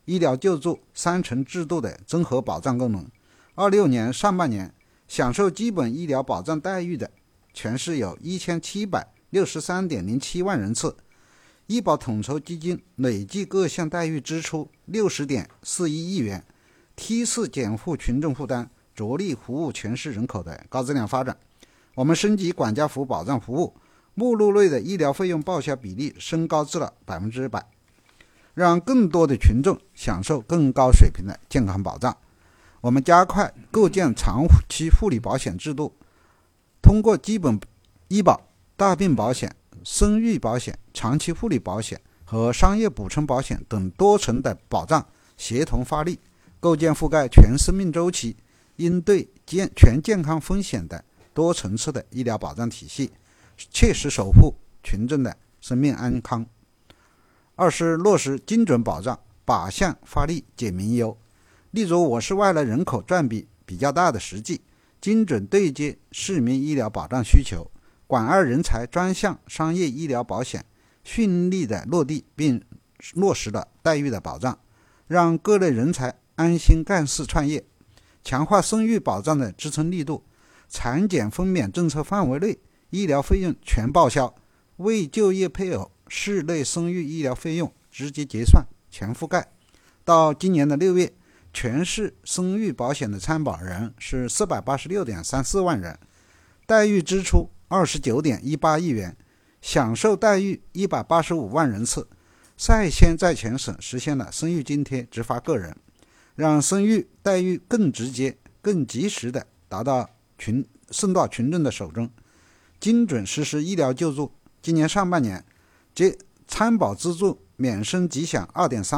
医疗救助3层制度的综合保障功能。26年上半年享受基本医疗保障待遇的全市有1763.07万人次，医保统筹基金累计各项待遇支出60.41亿元，梯次减负群众负担，着力服务全市人口的高质量发展。我们升级管家服保障服务，目录内的医疗费用报销比例升高至了100%，让更多的群众享受更高水平的健康保障。我们加快构建长期护理保险制度，通过基本医保、大病保险、生育保险、长期护理保险和商业补充保险等多层的保障协同发力，构建覆盖全生命周期、应对全健康风险的多层次的医疗保障体系，切实守护群众的生命安康。二是落实精准保障，靶向发力解民忧。例如我市外来人口占比比较大的实际，精准对接市民医疗保障需求，管二人才专项商业医疗保险顺利的落地，并落实了待遇的保障，让各类人才安心干事创业。强化生育保障的支撑力度，产检分娩政策范围内医疗费用全报销，未就业配偶市内生育医疗费用直接结算全覆盖。到今年的6月，全市生育保险的参保人是486.34万人，待遇支出29.18亿元，享受待遇185万人次，率先在全省实现了生育津贴直发个人，让生育待遇更直接、更及时的送到群众的手中。精准实施医疗救助，今年上半年即参保资助免生即享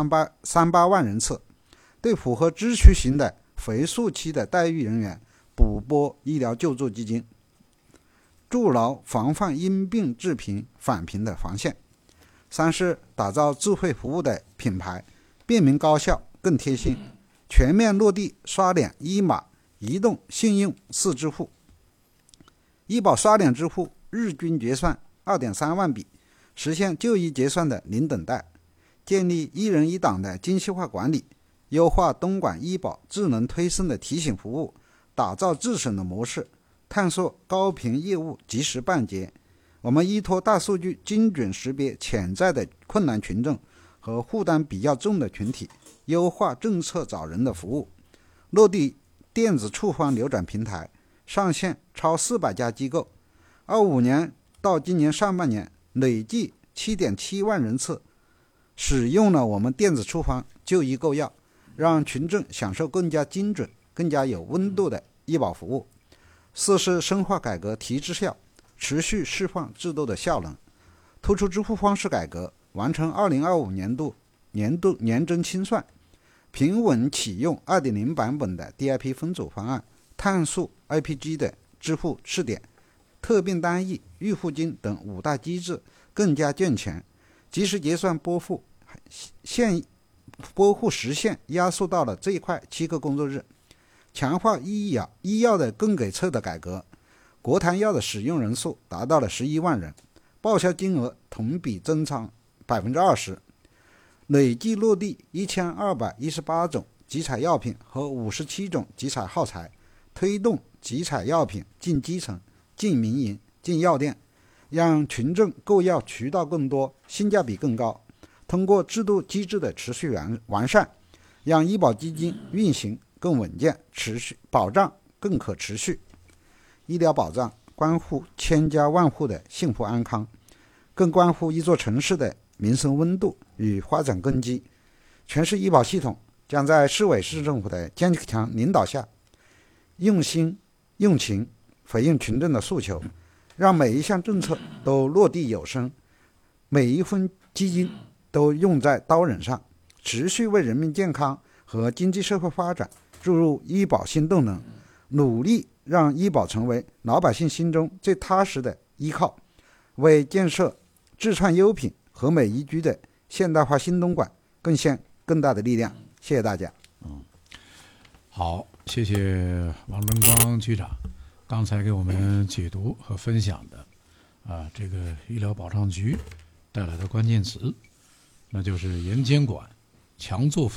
2.38万人次，对符合支取型的肥硕期的待遇人员补拨医疗救助基金，筑牢防范因病致贫返贫的防线。三是打造智慧服务的品牌，便民高效更贴心，全面落地刷脸医码移动信用4支付，医保刷脸支付日均结算2.3万笔，实现就医结算的零等待，建立一人一档的精细化管理，优化东莞医保智能推送的提醒服务，打造自审的模式，探索高频业务及时办结。我们依托大数据精准识别潜在的困难群众和负担比较重的群体，优化政策找人的服务，落地电子处方流转平台，上线超400家机构。25年到今年上半年，累计7.7万人次使用了我们电子处方就医购药，让群众享受更加精准、更加有温度的医保服务。四是深化改革提质效，持续释放制度的效能，突出支付方式改革，完成2025年终清算，平稳启用 2.0 版本的 DIP 分组方案，探索 IPG 的支付试点，特病单翼、预付金等5大机制更加健全，及时结算拨付实现压缩到了最快7个工作日。强化医药的供给侧的改革，国谈药的使用人数达到了11万人，报销金额同比增长 20%， 累计落地1218种集采药品和57种集采耗材，推动集采药品进基层、进民营、进药店，让群众购药渠道更多，性价比更高。通过制度机制的持续完善，让医保基金运行更稳健，持续保障更可持续。医疗保障关乎千家万户的幸福安康，更关乎一座城市的民生温度与发展根基。全市医保系统将在市委市政府的坚强领导下，用心用情回应群众的诉求，让每一项政策都落地有声，每一分基金都用在刀刃上，持续为人民健康和经济社会发展注入医保新动能，努力让医保成为老百姓心中最踏实的依靠，为建设智创优品、和美宜居的现代化新东莞贡献更大的力量。谢谢大家。 好，谢谢王登光局长刚才给我们解读和分享的这个医疗保障局带来的关键词，那就是严监管、强做